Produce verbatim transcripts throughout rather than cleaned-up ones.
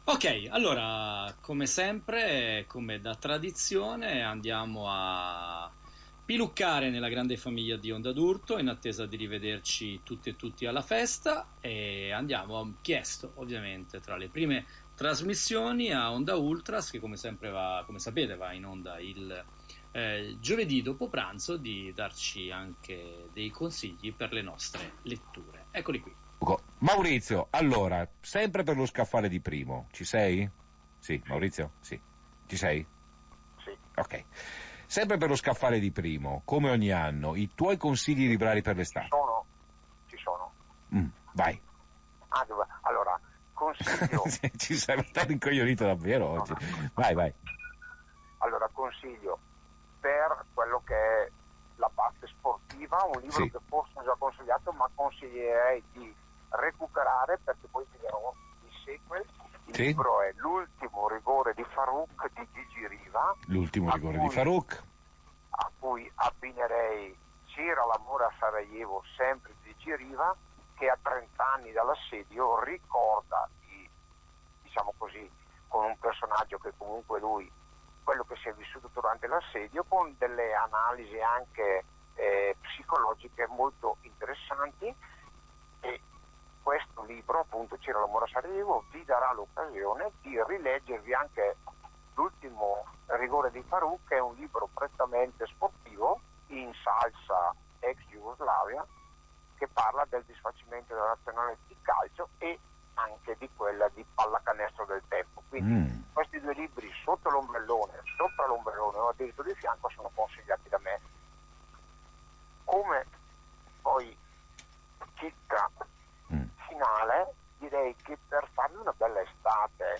Ok, allora, come sempre, come da tradizione, andiamo a piluccare nella grande famiglia di Onda d'Urto in attesa di rivederci tutti e tutti alla festa, e andiamo, chiesto ovviamente, tra le prime trasmissioni a Onda Ultras, che come sempre va, come sapete, va in onda il eh, giovedì dopo pranzo, di darci anche dei consigli per le nostre letture. Eccoli qui. Maurizio, allora, sempre per lo scaffale di Primo, ci sei? Sì, Maurizio? Sì. Ci sei? Sì. Ok. Sempre per lo scaffale di Primo, come ogni anno, i tuoi consigli librari per l'estate? Ci sono. Ci sono. Mm, vai. Ah, dove? Allora, consiglio... Ci sei stato incoglionito davvero oggi. No, no. Vai, vai. Allora, consiglio per quello che è la parte sportiva, un libro Sì. che forse ho già consigliato, ma consiglierei di recuperare perché poi vi darò il sequel. Il Sì. libro è L'ultimo rigore di Farooq di Gigi Riva. L'ultimo a rigore cui- di Farooq. A cui abbinerei C'era l'amore a Sarajevo, sempre di Gigi Riva, che a trenta anni dall'assedio ricorda, i, diciamo così, con un personaggio che comunque lui, quello che si è vissuto durante l'assedio, con delle analisi anche eh, psicologiche molto interessanti. E questo libro, appunto, C'era l'amore a Sarajevo, vi darà l'occasione di rileggervi anche L'ultimo rigore di Farooq, che è un libro prettamente sportivo in salsa ex Jugoslavia, che parla del disfacimento della nazionale di calcio e anche di quella di pallacanestro del tempo. Quindi Mm. questi due libri sotto l'ombrellone, sopra l'ombrellone o addirittura di fianco sono consigliati da me. Come poi chicca Mm. finale, direi che per farmi una bella estate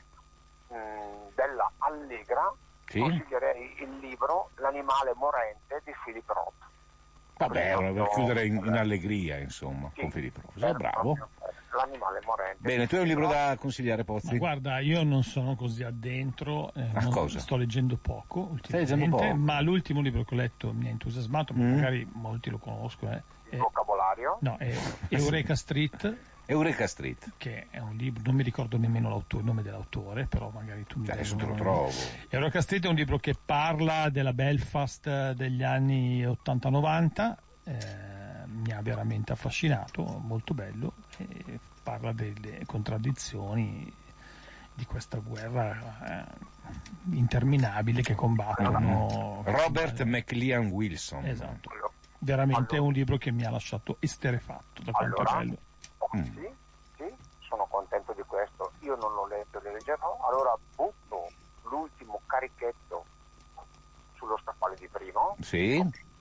mh, bella allegra, Sì. consiglierei il libro L'animale morente di Philip Roth. Vabbè, Proprio- per chiudere in, in allegria, insomma, Sì, con Filippo Rosa. per- Bravo. proprio per L'animale morente. Bene, tu hai un libro da consigliare, Pozzi? Ma guarda, io non sono così addentro, eh, A non- cosa? sto leggendo poco Stai ultimamente, leggendo poco? ma l'ultimo libro che ho letto mi ha entusiasmato, ma Mm. magari molti lo conoscono, eh, Il è, vocabolario. no, è Eureka Street, Eureka Street. che è un libro, non mi ricordo nemmeno l'autore, il nome dell'autore, però magari tu mi dai Adesso il te lo nome. trovo. Eureka Street è un libro che parla della Belfast degli anni ottanta novanta, eh, mi ha veramente affascinato, molto bello, e parla delle contraddizioni di questa guerra eh, interminabile che combattono. Robert McLean Wilson. Esatto, Allora, veramente è allora- un libro che mi ha lasciato esterefatto da quanto Allora, è bello. Mm. sì, sì, sono contento di questo. Io non l'ho letto, lo leggerò. Allora butto l'ultimo carichetto sullo scaffale di Primo. Sì.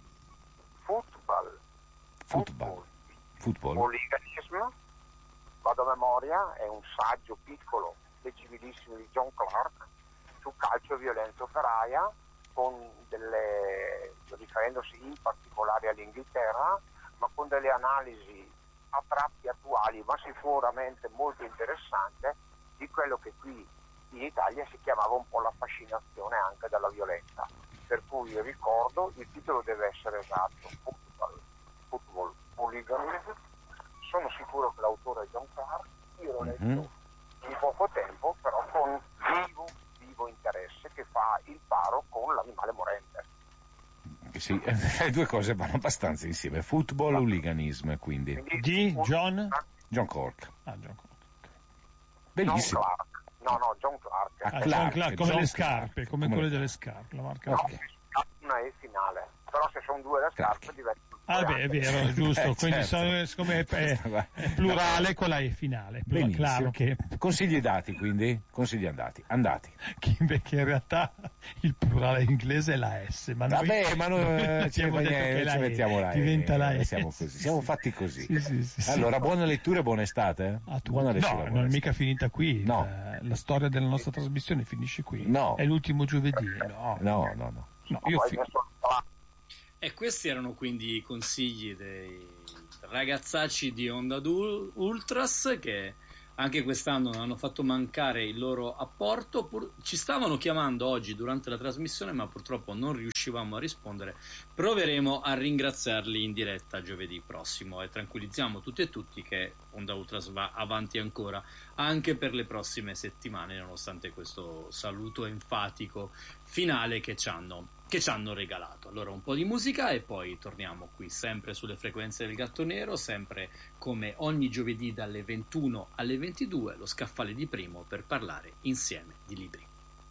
Football. Football. Football. Hooliganism, vado a memoria, è un saggio piccolo, leggibilissimo di John Clark su calcio e violenza operaia, con delle, riferendosi in particolare all'Inghilterra, ma con delle analisi a tratti attuali, ma sicuramente molto interessante, di quello che qui in Italia si chiamava un po' la fascinazione anche dalla violenza. Per cui ricordo, il titolo deve essere esatto, Football, Football Hooliganism. Sono sicuro che l'autore è John Clark, io l'ho letto Mhm. in poco tempo, però con vivo, vivo interesse, che fa il paro con L'animale morente. Sì, le due cose vanno abbastanza insieme. Football, hooliganism, quindi. Quindi, Di un- John? John Cork. Ah, John Clark. John Bellissimo. Clark. No, no, John Clark. Ah, Ah, John Clark, Clark, come John le Clark, scarpe, come, come quelle le- delle scarpe, la marca. Ok. Una E finale. Però se sono due le scarpe Clark. diventano Ah due beh, è anche. vero, è giusto, Eh, quindi certo. sono- siccome è, è- è plurale con la E finale, però Benissimo. claro che, Consigli dati, quindi? Consigli andati. Andati. che invece in realtà il plurale inglese è la S, ma noi, Vabbè, ma noi eh, ci, abbiamo detto eh, che la ci E mettiamo la E. diventa la E. Siamo così, siamo fatti così. Sì, sì, sì, sì. Allora, buona lettura e buona estate. eh? A tutti. Buona lettura, No, buona non è estate. mica finita qui, No. la, la storia della nostra trasmissione finisce qui, No. è l'ultimo giovedì, no, No, no, no. no, Ma io poi fi- adesso- E questi erano quindi i consigli dei ragazzacci di Onda Du- Ultras, che anche quest'anno non hanno fatto mancare il loro apporto. Pur... ci stavano chiamando oggi durante la trasmissione, ma purtroppo non riuscivamo a rispondere. Proveremo a ringraziarli in diretta giovedì prossimo e tranquillizziamo tutti e tutti che Onda Ultras va avanti ancora anche per le prossime settimane, nonostante questo saluto enfatico finale che ci hanno, che ci hanno regalato. Allora un po' di musica e poi torniamo qui sempre sulle frequenze del Gatto Nero, sempre come ogni giovedì dalle ventuno alle ventidue, lo scaffale di Primo, per parlare insieme di libri.